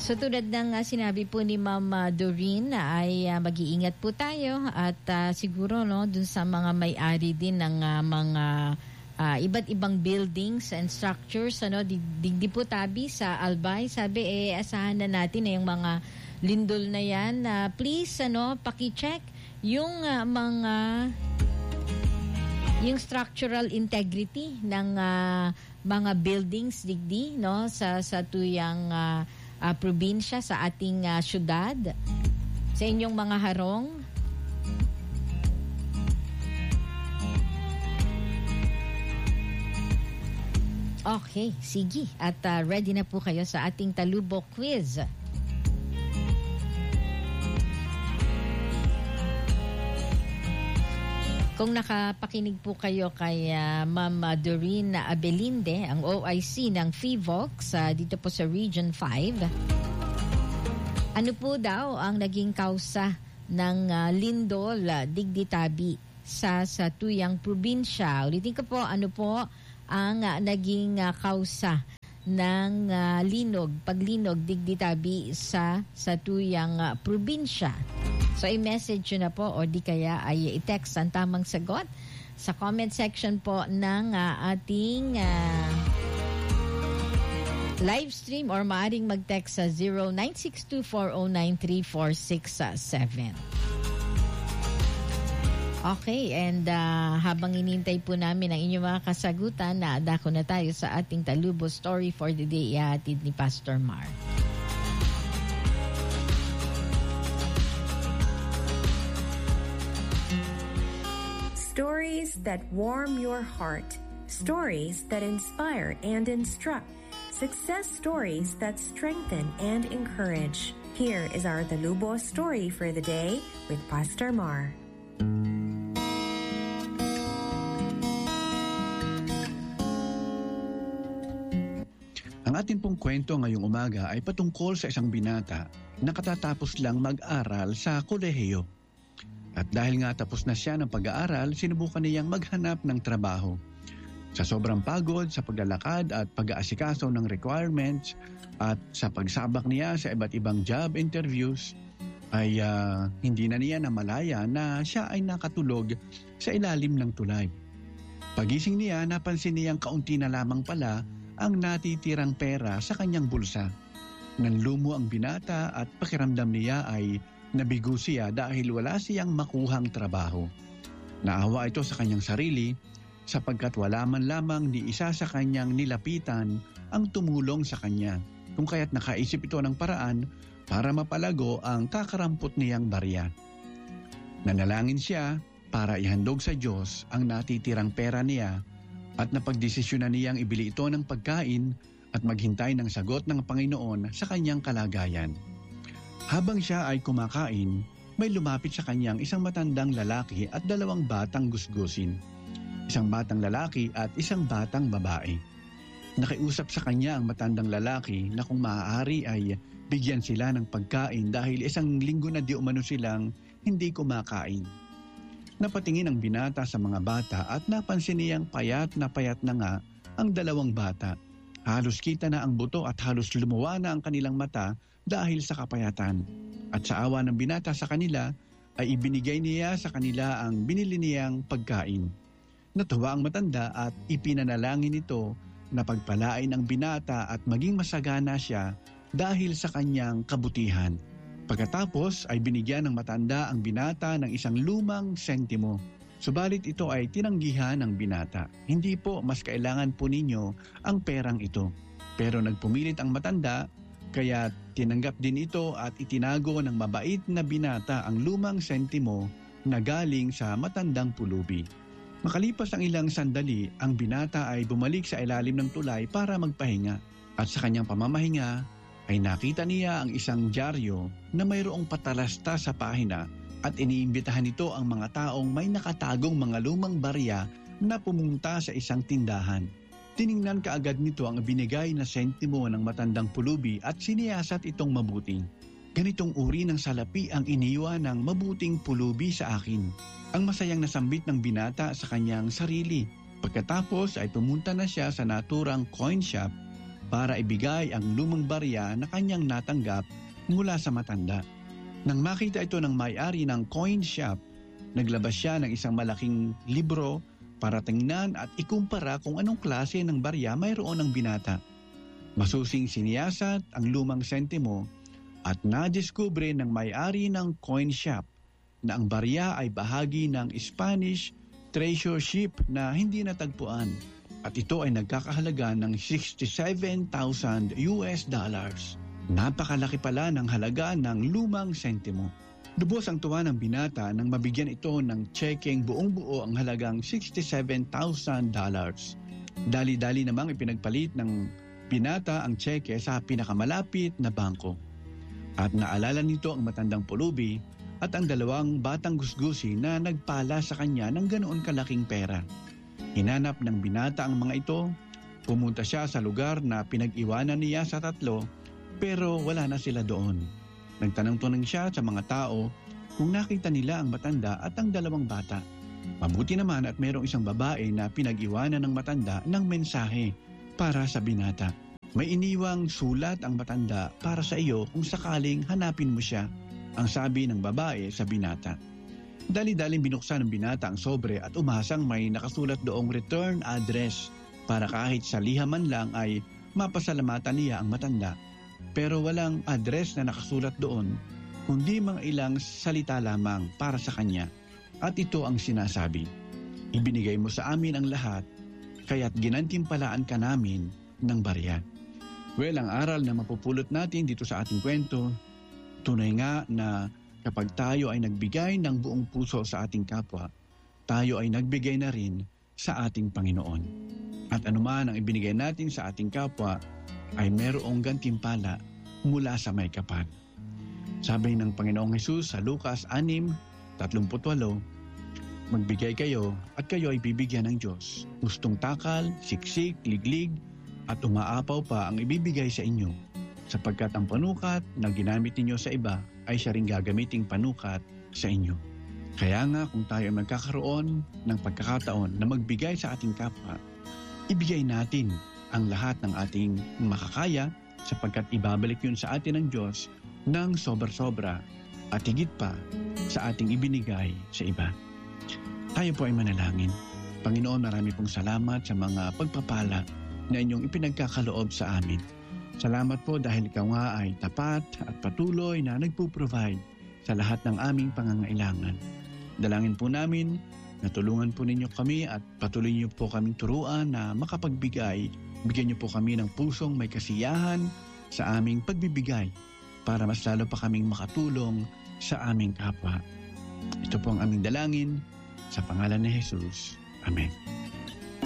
So tulad ng sinabi po ni Ma'am Doreen ay mag-iingat po tayo at siguro no dun sa mga may-ari din ng mga iba't ibang buildings and structures digdi po tabi sa Albay, sabi asahan na natin yung mga lindol na yan. Please paki-check yung yung structural integrity ng mga buildings digdi sa tuyang probinsya sa ating syudad, sa inyong mga harong. Okay, sige. At ready na po kayo sa ating Talubo Quiz. Kung nakapakinig po kayo kay Ma'am Doreen Abelinde, ang OIC ng FIVOX dito po sa Region 5, ano po daw ang naging kausa ng lindol digdi-tabi sa tuyang probinsya? Ulitin ko po, ano po ang naging kausa ng paglinog digdi-tabi sa tuyang probinsya? So i-message nyo na po o di kaya ay i-text ang tamang sagot sa comment section po ng ating live stream or maaring mag-text sa 0962409347. Okay, and habang inintay po namin ang inyong mga kasagutan, naadako na tayo sa ating Talubo Story for the Day, ihatid ni Pastor Mar. Stories that warm your heart. Stories that inspire and instruct. Success stories that strengthen and encourage. Here is our Talubo Story for the Day with Pastor Mar. Ang ating pong kwento ngayong umaga ay patungkol sa isang binata na katatapos lang mag-aral sa kolehiyo. At dahil nga tapos na siya ng pag-aaral, sinubukan niyang maghanap ng trabaho. Sa sobrang pagod, sa paglalakad at pag-aasikaso ng requirements at sa pagsabak niya sa iba't ibang job interviews, ay hindi na niya namalaya na siya ay nakatulog sa ilalim ng tulay. Pagising niya, napansin niyang kaunti na lamang pala ang natitirang pera sa kanyang bulsa. Nanlumo ang binata at pakiramdam niya ay nabigo siya dahil wala siyang makuhang trabaho. Naawa ito sa kanyang sarili sapagkat wala man lamang ni isa sa kanyang nilapitan ang tumulong sa kanya, kung kaya't nakaisip ito ng paraan para mapalago ang kakarampot niyang barya. Nanalangin siya para ihandog sa Diyos ang natitirang pera niya at napagdesisyonan niyang ibili ito ng pagkain at maghintay ng sagot ng Panginoon sa kanyang kalagayan. Habang siya ay kumakain, may lumapit sa kanyang isang matandang lalaki at dalawang batang gusgusin. Isang batang lalaki at isang batang babae. Nakiusap sa kanya ang matandang lalaki na kung maaari ay bigyan sila ng pagkain dahil isang linggo na di umano silang hindi kumakain. Napatingin ang binata sa mga bata at napansin niyang payat na nga ang dalawang bata. Halos kita na ang buto at halos lumuwa na ang kanilang mata dahil sa kapayatan. At sa awa ng binata sa kanila, ay ibinigay niya sa kanila ang binili niyang pagkain. Natuwa ang matanda at ipinanalangin ito na pagpalain ang binata at maging masagana siya dahil sa kanyang kabutihan. Pagkatapos ay binigyan ng matanda ang binata ng isang lumang sentimo. Subalit ito ay tinanggihan ng binata. Hindi po, mas kailangan po ninyo ang perang ito. Pero nagpumilit ang matanda, kaya tinanggap din ito at itinago ng mabait na binata ang lumang sentimo na galing sa matandang pulubi. Makalipas ang ilang sandali, ang binata ay bumalik sa ilalim ng tulay para magpahinga. At sa kanyang pamamahinga, ay nakita niya ang isang dyaryo na mayroong patalasta sa pahina at iniimbitahan nito ang mga taong may nakatagong mga lumang barya na pumunta sa isang tindahan. Tiningnan kaagad nito ang binigay na sentimo ng matandang pulubi at siniyasat itong mabuting. Ganitong uri ng salapi ang iniwan ng mabuting pulubi sa akin. Ang masayang nasambit ng binata sa kanyang sarili. Pagkatapos ay pumunta na siya sa naturang coin shop para ibigay ang lumang barya na kanyang natanggap mula sa matanda. Nang makita ito ng may-ari ng coin shop, naglabas siya ng isang malaking libro para tingnan at ikumpara kung anong klase ng barya mayroon ng binata. Masusing siniyasat ang lumang sentimo at nadiskubre ng may-ari ng coin shop na ang barya ay bahagi ng Spanish treasure ship na hindi natagpuan at ito ay nagkakahalaga ng $67,000. Napakalaki pala ng halaga ng lumang sentimo. Lubos ang tuwa ng binata nang mabigyan ito ng tsekeng buong-buo ang halagang $67,000. Dali-dali namang ipinagpalit ng binata ang tseke sa pinakamalapit na bangko. At naalala nito ang matandang pulubi at ang dalawang batang gusgusi na nagpala sa kanya ng ganoon kalaking pera. Hinanap ng binata ang mga ito, pumunta siya sa lugar na pinag-iwanan niya sa tatlo pero wala na sila doon. Nagtanong-tanong siya sa mga tao kung nakita nila ang matanda at ang dalawang bata. Mabuti naman at mayroong isang babae na pinag-iwanan ng matanda ng mensahe para sa binata. May iniwang sulat ang matanda para sa iyo kung sakaling hanapin mo siya, ang sabi ng babae sa binata. Dali-daling binuksan ng binata ang sobre at umasang may nakasulat doong return address para kahit sa liha man lang ay mapasalamatan niya ang matanda. Pero walang address na nakasulat doon, kundi mga ilang salita lamang para sa kanya. At ito ang sinasabi, ibinigay mo sa amin ang lahat, kaya't ginantimpalaan ka namin ng barya. Well, ang aral na mapupulot natin dito sa ating kwento, tunay nga na kapag tayo ay nagbigay ng buong puso sa ating kapwa, tayo ay nagbigay na rin sa ating Panginoon. At anuman ang ibinigay natin sa ating kapwa, ay merong gantimpala mula sa may kapal. Sabi ng Panginoong Hesus sa Lucas 6:38, magbigay kayo at kayo ay bibigyan ng Diyos. Gustong takal, siksik, liglig, at umaapaw pa ang ibibigay sa inyo, sapagkat ang panukat na ginamit ninyo sa iba ay siya ring gagamiting panukat sa inyo. Kaya nga kung tayo ay magkakaroon ng pagkakataon na magbigay sa ating kapwa, ibigay natin ang lahat ng ating makakaya sapagkat ibabalik yun sa atin ng Diyos ng sobra-sobra at higit pa sa ating ibinigay sa iba. Tayo po ay manalangin. Panginoon, marami pong salamat sa mga pagpapala na inyong ipinagkakaloob sa amin. Salamat po dahil ikaw nga ay tapat at patuloy na nagpo-provide sa lahat ng aming pangangailangan. Dalangin po namin na tulungan po ninyo kami at patuloy niyo po kaming turuan na makapagbigay. Bigyan niyo po kami ng pusong may kasiyahan sa aming pagbibigay para mas lalo pa kaming makatulong sa aming kapwa. Ito po ang aming dalangin sa pangalan ni Jesus. Amen.